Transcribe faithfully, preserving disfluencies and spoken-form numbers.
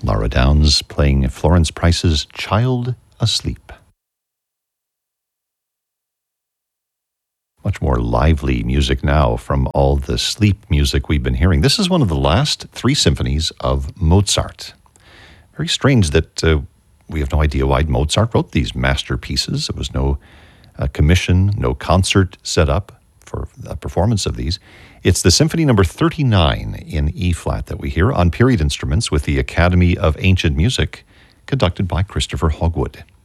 Laura Downs playing Florence Price's Child Asleep. Much more lively music now from all the sleep music we've been hearing. This is one of the last three symphonies of Mozart. Very strange that uh, we have no idea why Mozart wrote these masterpieces. There was no uh, commission, no concert set up for a performance of these. It's the Symphony number thirty-nine in E-flat that we hear on period instruments with the Academy of Ancient Music, conducted by Christopher Hogwood.